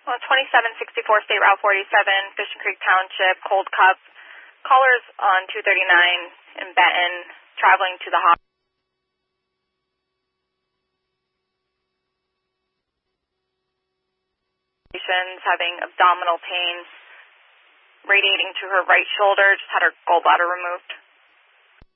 Well, 2764 State Route 47, Fishing Creek Township, Cold Cup. Callers on 239 in Benton, traveling to the hospital. Having abdominal pain radiating to her right shoulder, just had her gallbladder removed.